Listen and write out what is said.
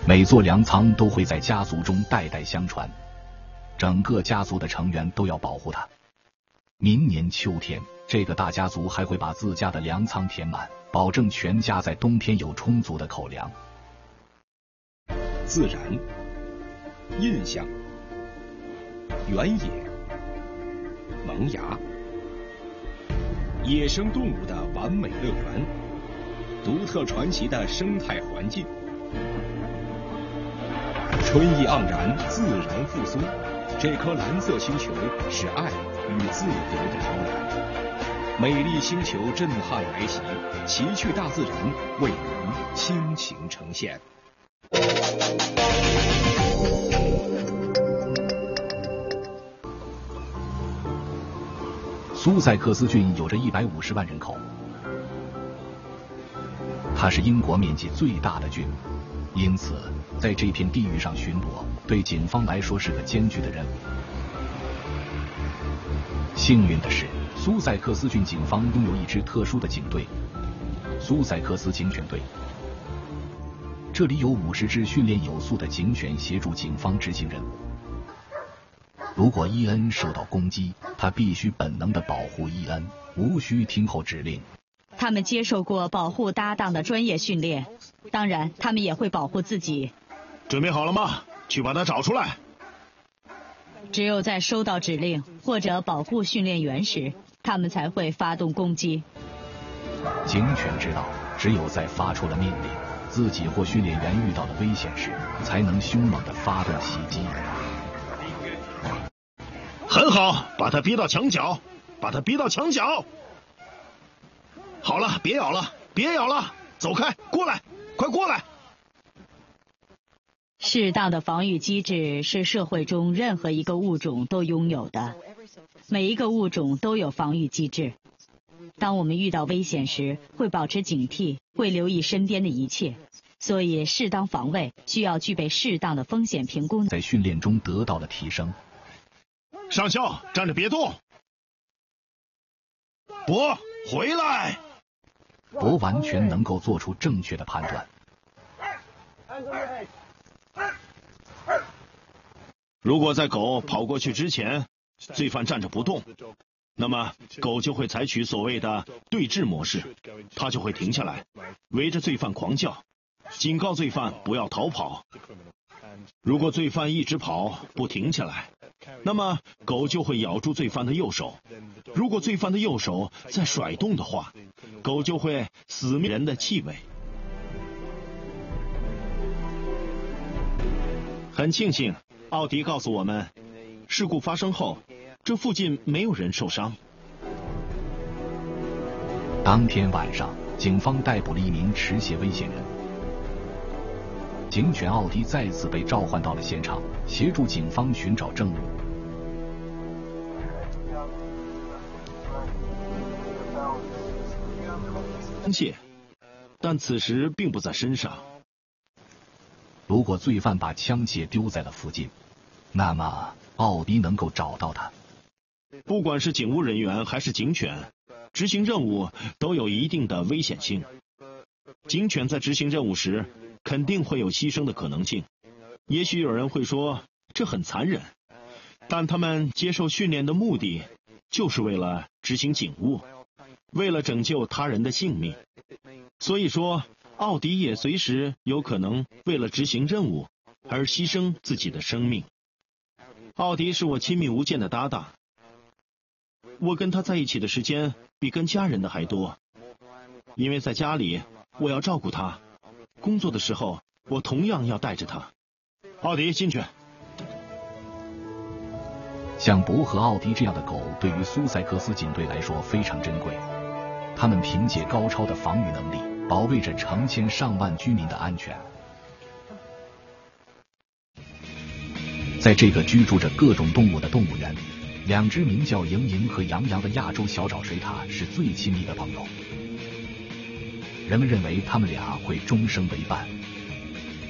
每座粮仓都会在家族中代代相传，整个家族的成员都要保护它。明年秋天，这个大家族还会把自家的粮仓填满，保证全家在冬天有充足的口粮。 自然、印象、原野、萌芽、野生动物的完美乐园，独特传奇的生态环境，春意盎然，自然复苏。这颗蓝色星球是爱与自由的摇篮，美丽星球震撼来袭，奇趣大自然为您倾情呈现。 苏塞克斯郡有着150万人口，它是英国面积最大的郡，因此在这片地域上巡逻对警方来说是个艰巨的任务。幸运的是，苏塞克斯郡警方拥有一支特殊的警队——苏塞克斯警犬队。这里有50只训练有素的警犬协助警方执行任务。如果伊恩受到攻击，他必须本能地保护伊恩，无需听候指令。 他们接受过保护搭档的专业训练，当然，他们也会保护自己。 准备好了吗？去把他找出来。 只有在收到指令或者保护训练员时，他们才会发动攻击。 警犬知道，只有在发出了命令，自己或训练员遇到了危险时，才能凶猛地发动袭击。 很好，把他逼到墙角，把他逼到墙角。好了，别咬了，别咬了，走开，过来，快过来。 适当的防御机制是社会中任何一个物种都拥有的，每一个物种都有防御机制。当我们遇到危险时，会保持警惕，会留意身边的一切。所以，适当防卫需要具备适当的风险评估。 在训练中得到了提升。 上校，站着别动。博，回来。 博完全能够做出正确的判断。 如果在狗跑过去之前，罪犯站着不动，那么狗就会采取所谓的对峙模式，它就会停下来，围着罪犯狂叫，警告罪犯不要逃跑。如果罪犯一直跑不停下来，那么狗就会咬住罪犯的右手。如果罪犯的右手在甩动的话，狗就会死灭人的气味。很庆幸，奥迪告诉我们，事故发生后，这附近没有人受伤。 当天晚上，警方逮捕了一名持械危险人。警犬奥迪再次被召唤到了现场，协助警方寻找证物。 枪械，但此时并不在身上。 如果罪犯把枪械丢在了附近，那么奥迪能够找到他。 不管是警务人员还是警犬，执行任务都有一定的危险性。警犬在执行任务时，肯定会有牺牲的可能性。也许有人会说这很残忍，但他们接受训练的目的就是为了执行警务，为了拯救他人的性命。所以说，奥迪也随时有可能为了执行任务而牺牲自己的生命。奥迪是我亲密无间的搭档，我跟他在一起的时间比跟家人的还多，因为在家里我要照顾他，工作的时候我同样要带着他。奥迪，进去。 像博和奥迪这样的狗对于苏塞克斯警队来说非常珍贵，他们凭借高超的防御能力保卫着成千上万居民的安全。在这个居住着各种动物的动物园，两只名叫莹莹和杨洋的亚洲小爪水獭是最亲密的朋友。人们认为他们俩会终生为伴。